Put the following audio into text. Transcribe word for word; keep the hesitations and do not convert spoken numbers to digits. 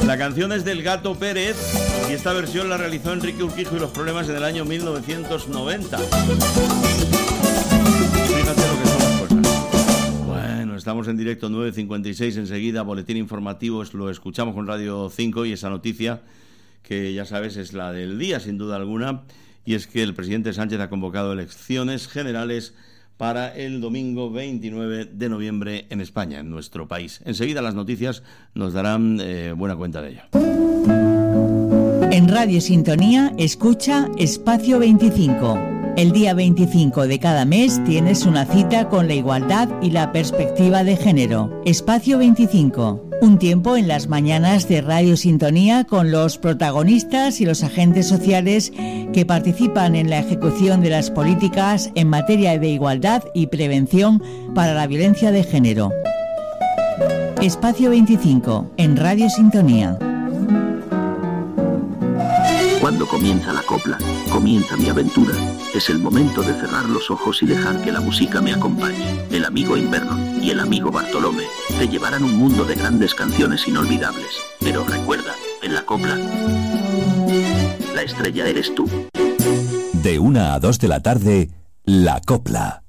La canción es del Gato Pérez y esta versión la realizó Enrique Urquijo y Los Problemas en el año mil novecientos noventa. Fíjate lo que son las cosas. Bueno, estamos en directo nueve cincuenta y seis, enseguida boletín informativo, lo escuchamos con Radio cinco y esa noticia que ya sabes es la del día sin duda alguna, y es que el presidente Sánchez ha convocado elecciones generales para el domingo veintinueve de noviembre en España, en nuestro país. Enseguida las noticias nos darán eh, buena cuenta de ello. En Radio Sintonía, escucha Espacio veinticinco. El día veinticinco de cada mes tienes una cita con la igualdad y la perspectiva de género. Espacio veinticinco. Un tiempo en las mañanas de Radio Sintonía con los protagonistas y los agentes sociales que participan en la ejecución de las políticas en materia de igualdad y prevención para la violencia de género. Espacio veinticinco, en Radio Sintonía. Cuando comienza la copla, comienza mi aventura. Es el momento de cerrar los ojos y dejar que la música me acompañe. El amigo Inverno y el amigo Bartolomé te llevarán un mundo de grandes canciones inolvidables. Pero recuerda, en la copla, la estrella eres tú. De una a dos de la tarde, La Copla.